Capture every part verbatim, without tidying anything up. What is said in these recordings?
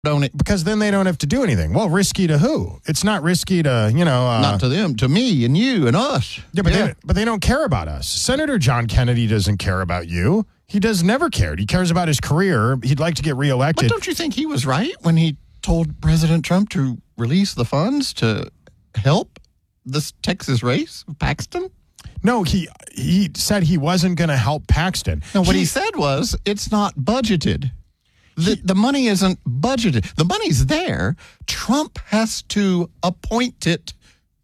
don't it? Because then they don't have to do anything. Well, risky to who? It's not risky to, you know. Uh, Not to them, to me and you and us. yeah, but, yeah. They, but they don't care about us. Senator John Kennedy doesn't care about you. He does never cared. He cares about his career. He'd like to get reelected. But don't you think he was right when he told President Trump to release the funds to help this Texas race, Paxton? No, he he said he wasn't going to help Paxton. No, what he, he said was it's not budgeted. The, the money isn't budgeted. The money's there. Trump has to appoint it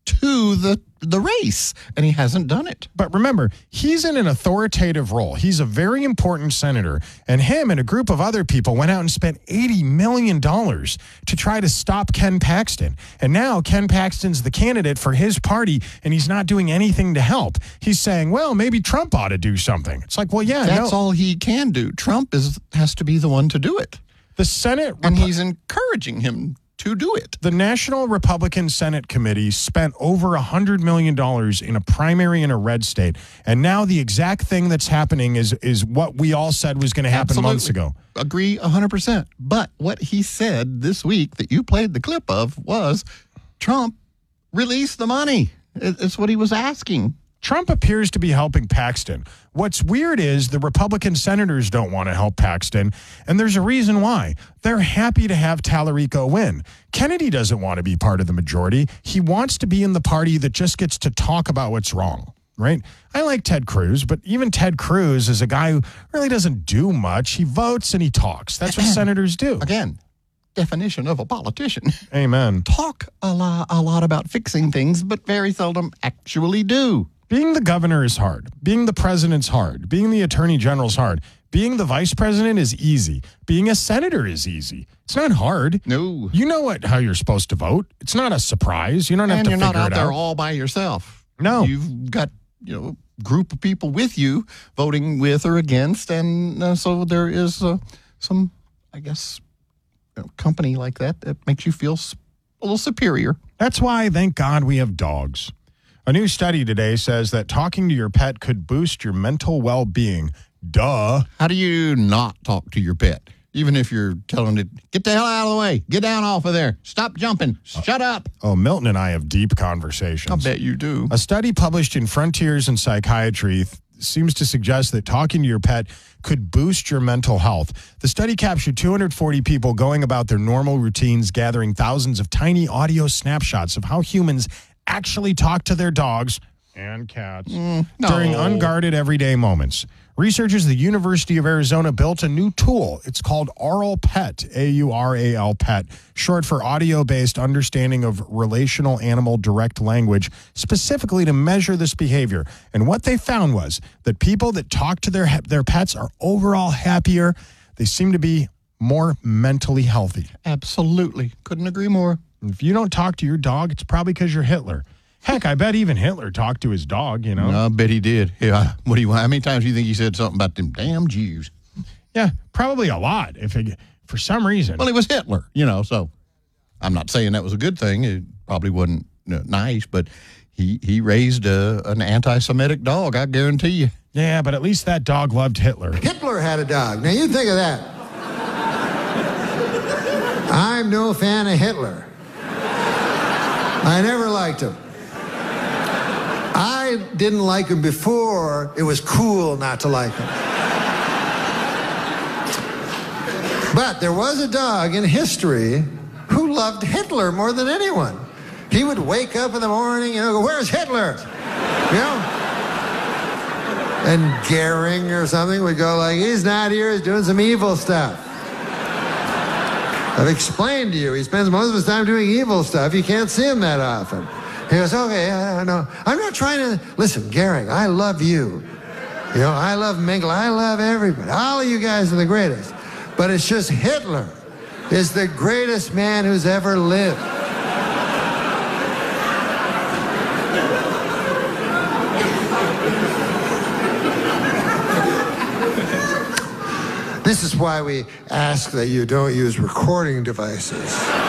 to the the race, and he hasn't done it. But remember, he's in an authoritative role. He's a very important senator, and him and a group of other people went out and spent eighty million dollars to try to stop Ken Paxton. And now Ken Paxton's the candidate for his party, and he's not doing anything to help. He's saying, well, maybe Trump ought to do something. It's like, well, yeah, That's no. all he can do. Trump is has to be the one to do it. The Senate... And he's encouraging him to do it. The National Republican Senate Committee spent over one hundred million dollars in a primary in a red state. And now the exact thing that's happening is is what we all said was going to happen Absolutely. months ago. Agree one hundred percent. But what he said this week that you played the clip of was Trump release the money. It's what he was asking. Trump appears to be helping Paxton. What's weird is the Republican senators don't want to help Paxton, and there's a reason why. They're happy to have Tallarico win. Kennedy doesn't want to be part of the majority. He wants to be in the party that just gets to talk about what's wrong, right? I like Ted Cruz, but even Ted Cruz is a guy who really doesn't do much. He votes and he talks. That's what senators do. Again, definition of a politician. Amen. Talk a lot, a lot about fixing things, but very seldom actually do. Being the governor is hard. Being the president's hard. Being the attorney general's hard. Being the vice president is easy. Being a senator is easy. It's not hard. No. You know what how you're supposed to vote. It's not a surprise. You don't have And to you're figure not out it there out. all by yourself. No. You've got, you know, a group of people with you voting with or against, and uh, so there is uh, some, I guess, you know, company like that that makes you feel a little superior. That's why, thank God, we have dogs. A new study today says that talking to your pet could boost your mental well-being. Duh. How do you not talk to your pet? Even if you're telling it, get the hell out of the way. Get down off of there. Stop jumping. Shut up. Oh, Milton and I have deep conversations. I bet you do. A study published in Frontiers in Psychiatry th- seems to suggest that talking to your pet could boost your mental health. The study captured two hundred forty people going about their normal routines, gathering thousands of tiny audio snapshots of how humans actually talk to their dogs and cats Mm, no. during unguarded everyday moments. Researchers at the University of Arizona built a new tool. It's called Aural Pet, A U R A L Pet, short for audio-based understanding of relational animal direct language, specifically to measure this behavior. And what they found was that people that talk to their their pets are overall happier. They seem to be more mentally healthy. Absolutely. Couldn't agree more. If you don't talk to your dog, it's probably because you're Hitler. Heck, I bet even Hitler talked to his dog, you know? I bet he did. Yeah. What do you? How many times do you think he said something about them damn Jews? Yeah, probably a lot, if it, for some reason. Well, it was Hitler, you know, so I'm not saying that was a good thing. It probably wasn't you know, nice, but he, he raised a, an anti-Semitic dog, I guarantee you. Yeah, but at least that dog loved Hitler. Hitler had a dog. Now, you think of that. I'm no fan of Hitler. I never liked him. I didn't like him before it was cool not to like him. But there was a dog in history who loved Hitler more than anyone. He would wake up in the morning, you know, go, where's Hitler? You know? And Goering or something would go like, he's not here, he's doing some evil stuff. I've explained to you, he spends most of his time doing evil stuff. You can't see him that often. He goes, okay, I know. I'm not trying to, listen, Goering, I love you. You know, I love Mengele, I love everybody. All of you guys are the greatest. But it's just Hitler is the greatest man who's ever lived. This is why we ask that you don't use recording devices.